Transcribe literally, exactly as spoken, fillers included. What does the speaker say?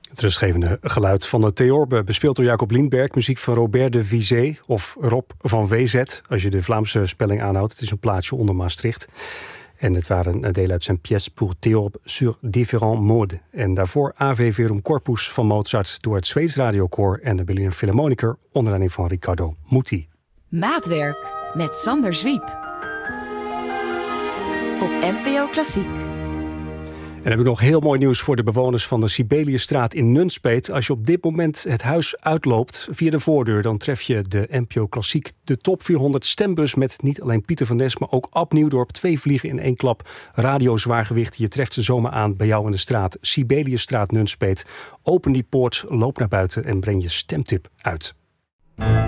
Het rustgevende geluid van de Theorbe, bespeeld door Jacob Lindberg. Muziek van Robert de Vizé of Rob van V Z, als je de Vlaamse spelling aanhoudt. Het is een plaatsje onder Maastricht. En het waren een deel uit zijn pièce pour Theorbe sur différents modes. En daarvoor Ave Verum Corpus van Mozart door het Zweeds Radiokoor en de Berliner Philharmoniker onder leiding van Riccardo Muti. Maatwerk met Sander Zwiep. Op N P O Klassiek. En dan heb ik nog heel mooi nieuws voor de bewoners van de Sibeliusstraat in Nunspeet. Als je op dit moment het huis uitloopt via de voordeur, dan tref je de N P O Klassiek, de top vierhonderd stembus met niet alleen Pieter van Nes, maar ook Ab Nieuwdorp. Twee vliegen in één klap, radiozwaargewicht. Je treft ze zomaar aan bij jou in de straat. Sibeliusstraat Nunspeet. Open die poort, loop naar buiten en breng je stemtip uit.